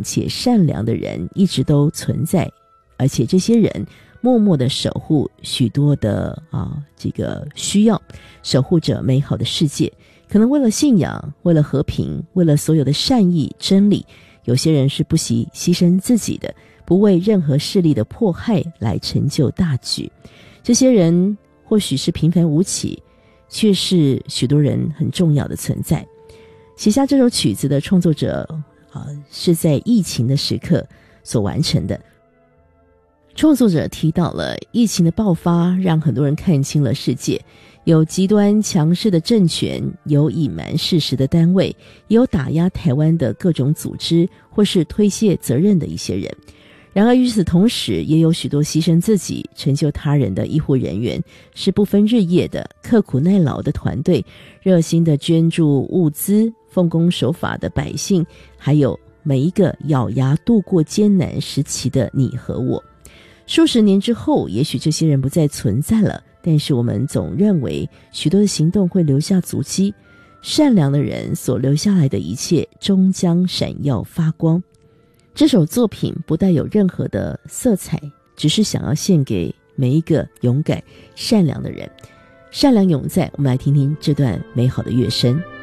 且善良的人一直都存在，而且这些人默默地守护许多的这个需要，守护着美好的世界。可能为了信仰，为了和平，为了所有的善意真理，有些人是不惜牺牲自己的，不为任何势力的迫害来成就大局。这些人或许是平凡无奇，却是许多人很重要的存在。写下这首曲子的创作者是在疫情的时刻所完成的。创作者提到了疫情的爆发让很多人看清了世界，有极端强势的政权，有隐瞒事实的单位，也有打压台湾的各种组织或是推卸责任的一些人。然而与此同时，也有许多牺牲自己成就他人的医护人员，是不分日夜的刻苦耐劳的团队，热心的捐助物资，奉公守法的百姓，还有每一个咬牙度过艰难时期的你和我。数十年之后，也许这些人不再存在了，但是我们总认为许多的行动会留下足迹，善良的人所留下来的一切终将闪耀发光。这首作品不带有任何的色彩，只是想要献给每一个勇敢善良的人。善良永在，我们来听听这段美好的乐声。